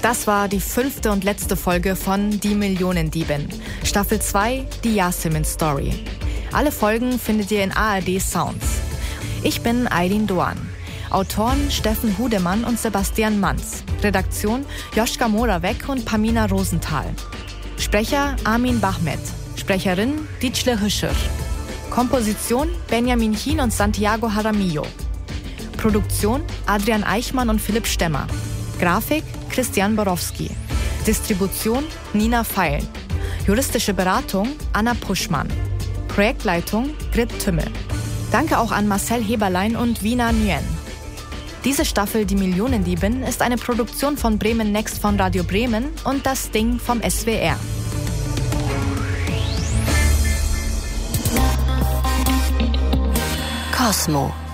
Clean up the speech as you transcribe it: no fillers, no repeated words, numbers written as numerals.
Das war die 5. und letzte Folge von Die Millionendiebin. Staffel 2, die Yasemin Story. Alle Folgen findet ihr in ARD Sounds. Ich bin Aydin Doğan. Autoren Steffen Hudemann und Sebastian Manz. Redaktion Joschka Moravec und Pamina Rosenthal. Sprecher Armin Bahmet. Sprecherin Dicle Hışır. Komposition Benjamin Hien und Santiago Jaramillo. Produktion Adrian Eichmann und Philipp Stemmer. Grafik Christian Borowski. Distribution Nina Feil. Juristische Beratung Anna Puschmann. Projektleitung Grit Tümmel. Danke auch an Marcel Heberlein und Wina Nguyen. Diese Staffel Die Millionendiebin ist eine Produktion von Bremen Next von Radio Bremen und das Ding vom SWR. Cosmo.